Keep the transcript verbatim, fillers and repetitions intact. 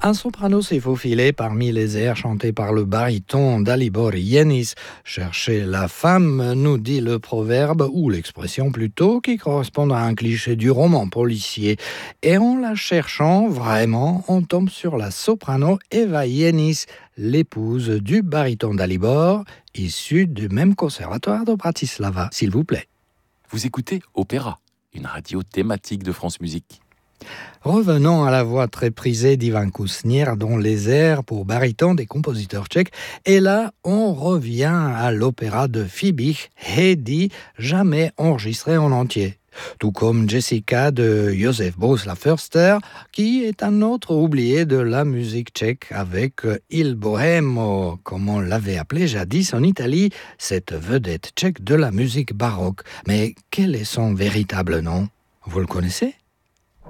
Un soprano s'est faufilé parmi les airs chantés par le baryton Dalibor Yenis. Chercher la femme, nous dit le proverbe, ou l'expression plutôt, qui correspond à un cliché du roman policier. Et en la cherchant, vraiment, on tombe sur la soprano Eva Yenis, l'épouse du baryton Dalibor, issue du même conservatoire de Bratislava, s'il vous plaît. Vous écoutez Opéra, une radio thématique de France Musique. Revenons à la voix très prisée d'Ivan Kousnier dans les airs pour baryton des compositeurs tchèques. Et là, on revient à l'opéra de Fiebig, Hédi, jamais enregistré en entier. Tout comme Jessica de Josef Bosla Förster, qui est un autre oublié de la musique tchèque avec Il Bohemo, comme on l'avait appelé jadis en Italie, cette vedette tchèque de la musique baroque. Mais quel est son véritable nom ? Vous le connaissez ?